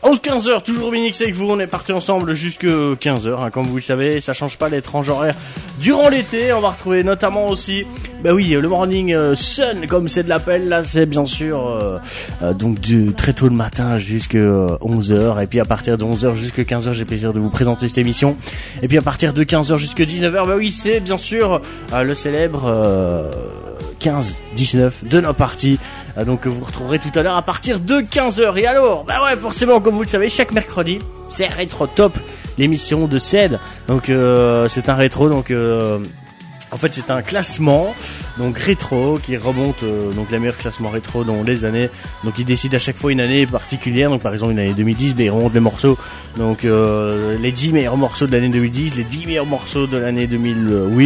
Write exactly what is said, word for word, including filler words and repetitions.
onze quinze heures, toujours Minix avec vous, on est parti ensemble jusque quinze heures, hein, comme vous le savez, ça change pas les tranches horaires durant l'été. On va retrouver notamment aussi, bah oui, le morning euh, sun, comme c'est de l'appel, là c'est bien sûr euh, euh, donc du très tôt le matin jusque onze heures, et puis à partir de onze heures jusque quinze heures, j'ai plaisir de vous présenter cette émission, et puis à partir de quinze heures jusque dix-neuf heures, bah oui, c'est bien sûr euh, le célèbre euh, quinze dix-neuf de nos parties. Donc vous retrouverez tout à l'heure à partir de quinze heures. Et alors, bah ouais, forcément, comme vous le savez, chaque mercredi, c'est Rétro Top, l'émission de C E D. Donc euh, c'est un rétro, donc euh, en fait c'est un classement donc rétro qui remonte euh, donc les meilleurs classements rétro dans les années. Donc il décide à chaque fois une année particulière. Donc par exemple une année deux mille dix, bah, il remonte les morceaux. Donc euh, les dix meilleurs morceaux de l'année deux mille dix, les dix meilleurs morceaux de l'année deux mille huit.